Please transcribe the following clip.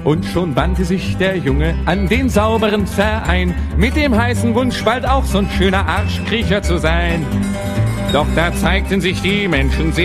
Und schon wandte sich der Junge an den sauberen Verein, mit dem heißen Wunsch, bald auch so ein schöner Arschkriecher zu sein. Doch da zeigten sich die Menschen sehr